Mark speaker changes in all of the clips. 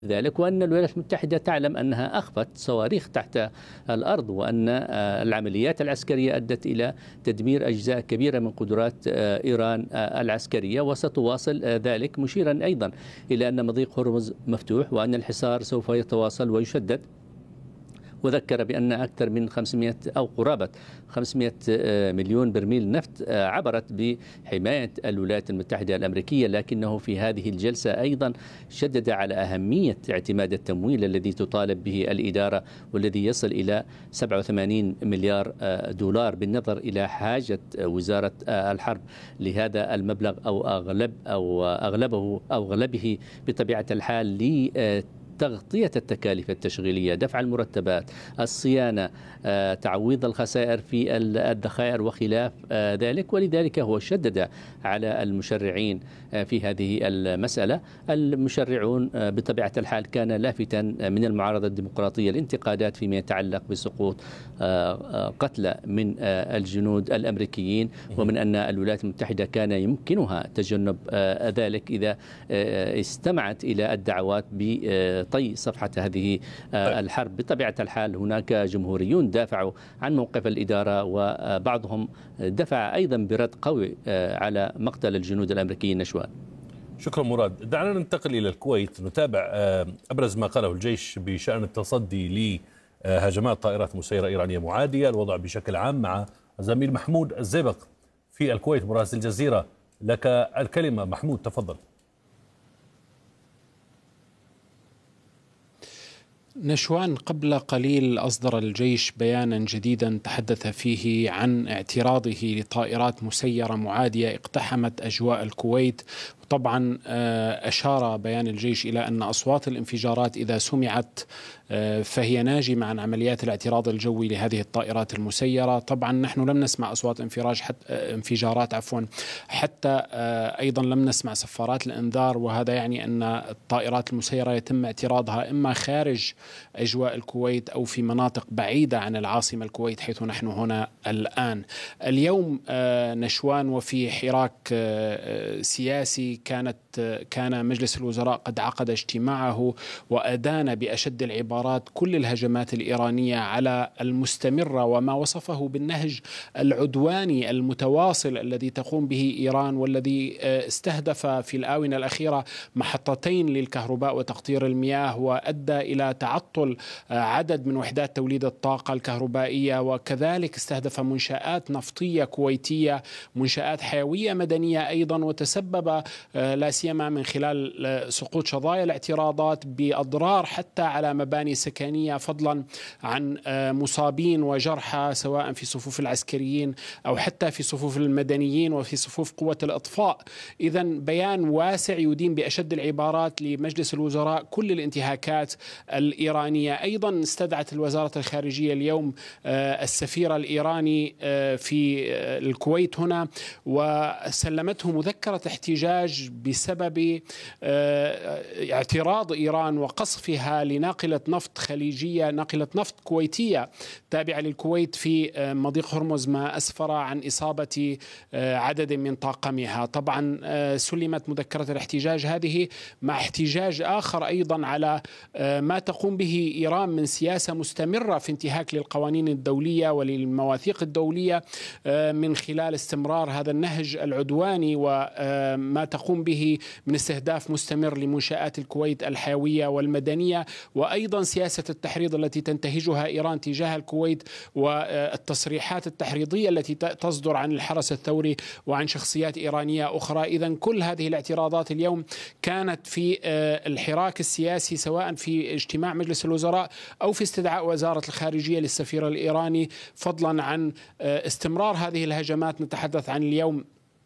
Speaker 1: ذلك، وأن الولايات المتحدة تعلم أنها أخفت صواريخ تحت الأرض، وأن العمليات العسكرية أدت إلى تدمير أجزاء كبيرة من قدرات إيران العسكرية، وستواصل ذلك، مشيرا أيضا إلى أن مضيق هرمز مفتوح وأن الحصار سوف يتواصل ويشدد. وذكر بأن أكثر من 500 أو قرابة 500 مليون برميل نفط عبرت بحماية الولايات المتحدة الأمريكية، لكنه في هذه الجلسة أيضا شدد على أهمية اعتماد التمويل الذي تطالب به الإدارة، والذي يصل إلى 87 مليار دولار، بالنظر إلى حاجة وزارة الحرب لهذا المبلغ أو أغلبه بطبيعة الحال تغطية التكاليف التشغيلية، دفع المرتبات، الصيانة، تعويض الخسائر في الذخائر وخلاف ذلك. ولذلك هو شدد على المشرعين في هذه المسألة. المشرعون بطبيعة الحال كان لافتا من المعارضة الديمقراطية الانتقادات فيما يتعلق بسقوط قتلى من الجنود الأمريكيين، ومن أن الولايات المتحدة كان يمكنها تجنب ذلك إذا استمعت إلى الدعوات طي صفحة هذه الحرب. بطبيعة الحال هناك جمهوريون دافعوا عن موقف الإدارة، وبعضهم دفع أيضا برد قوي على مقتل الجنود الأمريكيين. نشوان.
Speaker 2: شكرا مراد. دعنا ننتقل إلى الكويت، نتابع أبرز ما قاله الجيش بشأن التصدي لهجمات طائرات مسيرة إيرانية معادية، الوضع بشكل عام، مع زميل محمود الزيبق في الكويت مراسل الجزيرة. لك الكلمة محمود، تفضل.
Speaker 3: نشوان، قبل قليل أصدر الجيش بيانا جديدا تحدث فيه عن اعتراضه لطائرات مسيرة معادية اقتحمت أجواء الكويت. طبعا أشار بيان الجيش إلى أن أصوات الانفجارات إذا سمعت فهي ناجمة عن عمليات الاعتراض الجوي لهذه الطائرات المسيرة. طبعا نحن لم نسمع أصوات انفجارات حتى أيضا لم نسمع صفارات الإنذار، وهذا يعني أن الطائرات المسيرة يتم اعتراضها إما خارج أجواء الكويت أو في مناطق بعيدة عن العاصمة الكويت حيث نحن هنا الآن. اليوم نشوان وفي حراك سياسي كان مجلس الوزراء قد عقد اجتماعه وأدان بأشد العبارات كل الهجمات الإيرانية على المستمرة وما وصفه بالنهج العدواني المتواصل الذي تقوم به إيران، والذي استهدف في الآونة الأخيرة محطتين للكهرباء وتقطير المياه، وأدى إلى تعطل عدد من وحدات توليد الطاقة الكهربائية، وكذلك استهدف منشآت نفطية كويتية، منشآت حيوية مدنية أيضا، وتسبب لا سيما من خلال سقوط شظايا الاعتراضات بأضرار حتى على مباني سكنية، فضلا عن مصابين وجرحى سواء في صفوف العسكريين أو حتى في صفوف المدنيين وفي صفوف قوة الإطفاء. إذن بيان واسع يدين بأشد العبارات لمجلس الوزراء كل الانتهاكات الإيرانية. أيضا استدعت الوزارة الخارجية اليوم السفير الإيراني في الكويت هنا، وسلمته مذكرة احتجاج بسبب اعتراض إيران وقصفها لناقلة نفط خليجية، ناقلة نفط كويتية تابعة للكويت في مضيق هرمز، ما أسفر عن إصابة عدد من طاقمها. طبعا سلمت مذكرة الاحتجاج هذه مع احتجاج آخر أيضا على ما تقوم به إيران من سياسة مستمرة في انتهاك للقوانين الدولية وللمواثيق الدولية من خلال استمرار هذا النهج العدواني، وما تقوم به من استهداف مستمر لمنشآت الكويت الحيوية والمدنية، وأيضا سياسة التحريض التي تنتهجها إيران تجاه الكويت، والتصريحات التحريضية التي تصدر عن الحرس الثوري وعن شخصيات إيرانية أخرى. إذن كل هذه الاعتراضات اليوم كانت في الحراك السياسي، سواء في اجتماع مجلس الوزراء أو في استدعاء وزارة الخارجية للسفير الإيراني، فضلا عن استمرار هذه الهجمات. نتحدث عن اليوم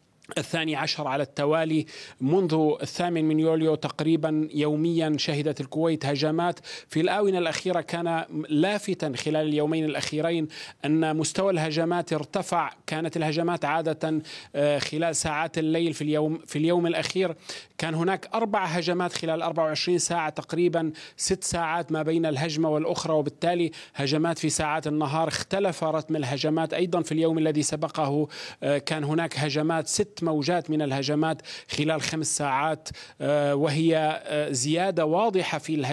Speaker 3: 12 على التوالي منذ 8 يوليو تقريبا يوميا شهدت الكويت هجمات. في الآونة الأخيرة كان لافتا خلال اليومين الأخيرين أن مستوى الهجمات ارتفع. كانت الهجمات عادة خلال ساعات الليل. في اليوم الأخير كان هناك 4 هجمات خلال 24 ساعة، تقريبا 6 ساعات ما بين الهجمة والأخرى، وبالتالي هجمات في ساعات النهار. اختلف رتم الهجمات أيضا. في اليوم الذي سبقه كان هناك هجمات 6 موجات من الهجمات خلال 5 ساعات، وهي زيادة واضحة في الهجمات